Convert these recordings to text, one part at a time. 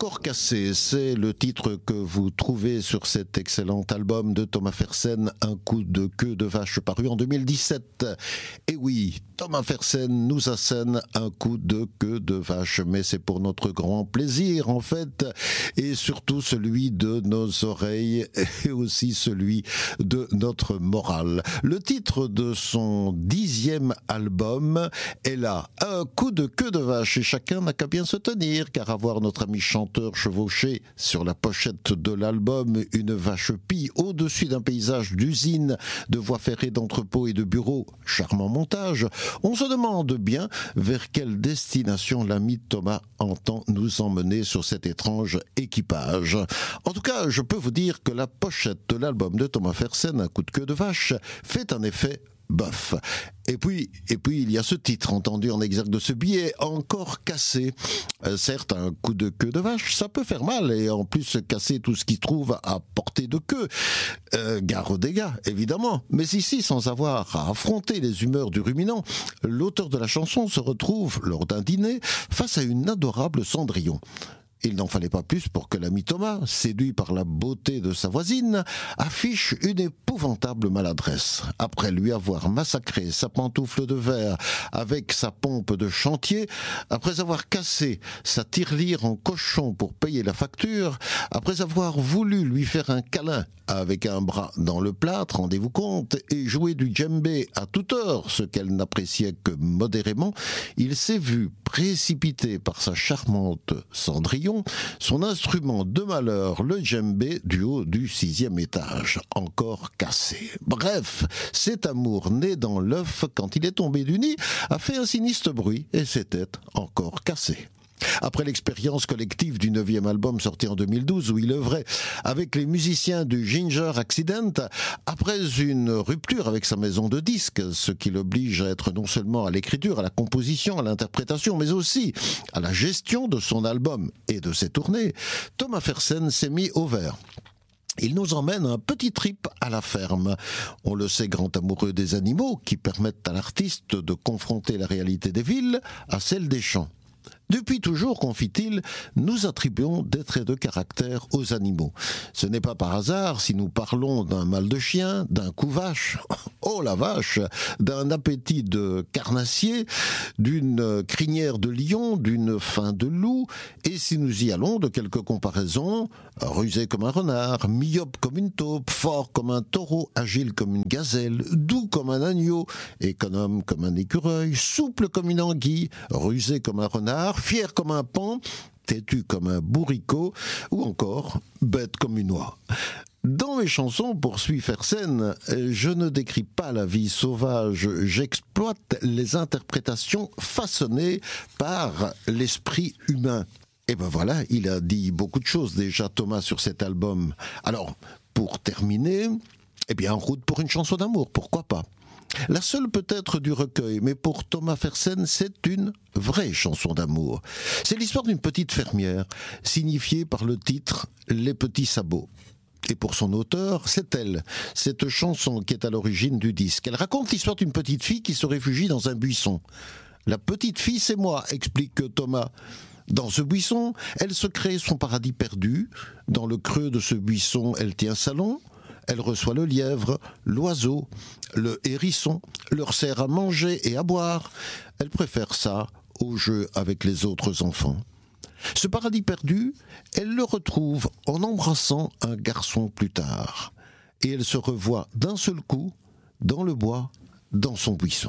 Encore cassé, c'est le titre que vous trouvez sur cet excellent album de Thomas Fersen, Un coup de queue de vache, paru en 2017. Et oui, Thomas Fersen nous assène un coup de queue de vache, mais c'est pour notre grand plaisir en fait, et surtout celui de nos oreilles et aussi celui de notre morale. Le titre de son 10e album est là, Un coup de queue de vache, et chacun n'a qu'à bien se tenir, car avoir notre ami chanteur chevauché sur la pochette de l'album une vache pie au-dessus d'un paysage d'usine, de voies ferrées, d'entrepôts et de bureaux, charmant montage, on se demande bien vers quelle destination l'ami Thomas entend nous emmener sur cet étrange équipage. En tout cas, je peux vous dire que la pochette de l'album de Thomas Fersen, Un coup de queue de vache, fait un effet bof. Et puis, il y a ce titre entendu en exergue de ce billet, Encore cassé. Certes, un coup de queue de vache, ça peut faire mal, et en plus casser tout ce qui se trouve à portée de queue. Gare aux dégâts, évidemment. Mais ici, sans avoir à affronter les humeurs du ruminant, l'auteur de la chanson se retrouve, lors d'un dîner, face à une adorable Cendrillon. Il n'en fallait pas plus pour que l'ami Thomas, séduit par la beauté de sa voisine, affiche une épouvantable maladresse. Après lui avoir massacré sa pantoufle de verre avec sa pompe de chantier, après avoir cassé sa tirelire en cochon pour payer la facture, après avoir voulu lui faire un câlin avec un bras dans le plâtre, rendez-vous compte, et jouer du djembé à toute heure, ce qu'elle n'appréciait que modérément, il s'est vu précipité par sa charmante Cendrillon, son instrument de malheur, le djembé, du haut du 6e étage, encore cassé. Bref, cet amour né dans l'œuf, quand il est tombé du nid, a fait un sinistre bruit, et c'était encore cassé. Après l'expérience collective du 9e album sorti en 2012 où il œuvrait avec les musiciens du Ginger Accident, après une rupture avec sa maison de disques, ce qui l'oblige à être non seulement à l'écriture, à la composition, à l'interprétation, mais aussi à la gestion de son album et de ses tournées, Thomas Fersen s'est mis au vert. Il nous emmène un petit trip à la ferme. On le sait, grand amoureux des animaux qui permettent à l'artiste de confronter la réalité des villes à celle des champs. Depuis toujours, confie-t-il, nous attribuons des traits de caractère aux animaux. Ce n'est pas par hasard si nous parlons d'un mal de chien, d'un cou vache, oh la vache, d'un appétit de carnassier, d'une crinière de lion, d'une faim de loup, et si nous y allons de quelques comparaisons, rusé comme un renard, myope comme une taupe, fort comme un taureau, agile comme une gazelle, doux comme un agneau, économe comme un écureuil, souple comme une anguille, rusé comme un renard, fier comme un paon, têtu comme un bourricot, ou encore bête comme une oie. Dans mes chansons, poursuit Fersen, je ne décris pas la vie sauvage, j'exploite les interprétations façonnées par l'esprit humain. Et ben voilà, il a dit beaucoup de choses déjà, Thomas, sur cet album. Alors, pour terminer, eh bien, en route pour une chanson d'amour, pourquoi pas ? La seule peut-être du recueil, mais pour Thomas Fersen, c'est une vraie chanson d'amour. C'est l'histoire d'une petite fermière, signifiée par le titre « Les petits sabots ». Et pour son auteur, c'est elle, cette chanson qui est à l'origine du disque. Elle raconte l'histoire d'une petite fille qui se réfugie dans un buisson. « La petite fille, c'est moi », explique Thomas. Dans ce buisson, elle se crée son paradis perdu. Dans le creux de ce buisson, elle tient salon. Elle reçoit le lièvre, l'oiseau, le hérisson, leur sert à manger et à boire. Elle préfère ça au jeu avec les autres enfants. Ce paradis perdu, elle le retrouve en embrassant un garçon plus tard. Et elle se revoit d'un seul coup, dans le bois, dans son buisson.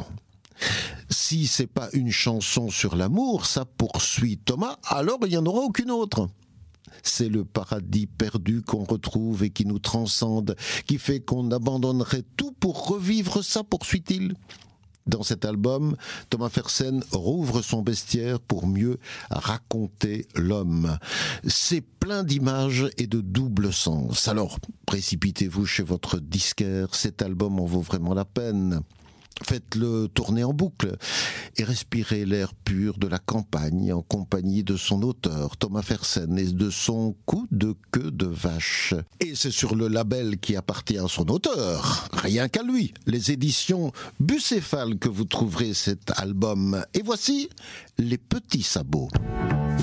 Si c'est pas une chanson sur l'amour, ça poursuit Thomas, alors il n'y en aura aucune autre. C'est le paradis perdu qu'on retrouve et qui nous transcende, qui fait qu'on abandonnerait tout pour revivre ça, poursuit-il. Dans cet album, Thomas Fersen rouvre son bestiaire pour mieux raconter l'homme. C'est plein d'images et de double sens. Alors, précipitez-vous chez votre disquaire, cet album en vaut vraiment la peine. Faites-le tourner en boucle et respirez l'air pur de la campagne en compagnie de son auteur, Thomas Fersen, et de son coup de queue de vache. Et c'est sur le label qui appartient à son auteur, rien qu'à lui, les éditions Bucéphale, que vous trouverez cet album. Et voici Les Petits Sabots.